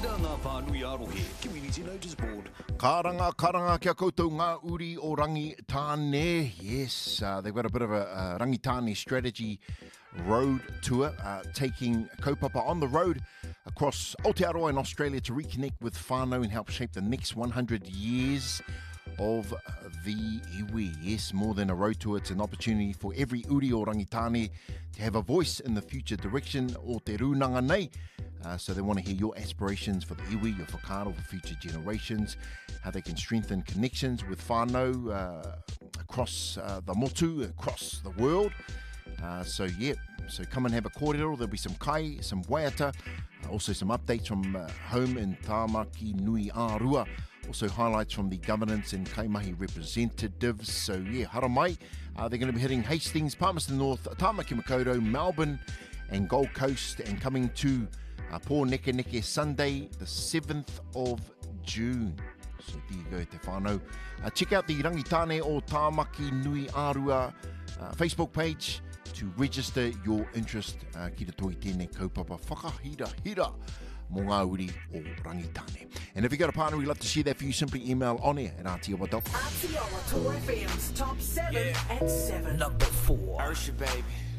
Tira ngā whānui arohe, Community Notice Board. Karanga kia koutou ngā uri o Rangitāne. Yes, they've got a bit of a Rangitāne strategy road tour, taking kaupapa on the road across Aotearoa in Australia to reconnect with whānau and help shape the next 100 years of the iwi. Yes, more than a road tour, it's an opportunity for every uri o Rangitāne to have a voice in the future direction o te rūnanga nei. So they want to hear your aspirations for the iwi, your whakaaro for future generations, how they can strengthen connections with whānau across the motu, across the world. So come and have a kōrero. There'll be some kai, some waiata, also some updates from home in Tāmaki Nui Ārua. Also highlights from the governance and kaimahi representatives. So hara mai. They're going to be hitting Hastings, Palmerston North, Tāmaki Makaurau, Melbourne and Gold Coast, and coming to Pō Neke Neke Sunday, the 7th of June. So there you go, te whānau. Check out the Rangitāne o Tāmaki Nui Ārua Facebook page to register your interest. Ki te toi tēnei kaupapa whakahira mō ngā uri o Rangitāne. And if you've got a partner, we'd love to share that for you. Simply email on-air at Aotearoa. Aotearoa Tour FM's Top 7 at 7. Number 4. Ursha, baby.